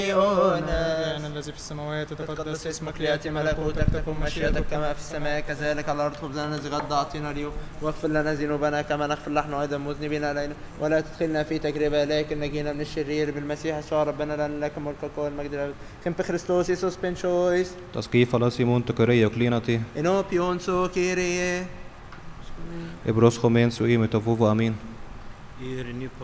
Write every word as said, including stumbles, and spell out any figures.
أبانا الذي في السماوات يتقدس اسمك، ليأتي ملكوتك، تكن مشيئتك كما في السماء كذلك على الأرض. خبزنا الذي غدا أعطينا اليوم، واغفر لنا ذنوبنا كما نغفر نحن أيضا مذنبين علينا، ولا تدخلنا في تجربة لكن نجينا من الشرير بالمسيح يسوع ربنا، لنا لك الملك والقوة والمجد الأبدي. كم بخريستوس يسوس بنشويس تسقيف على سيمون تكرية وكلينتي إنو بيونسو كيريه إبروس خومين سوئي متفوفو أمين.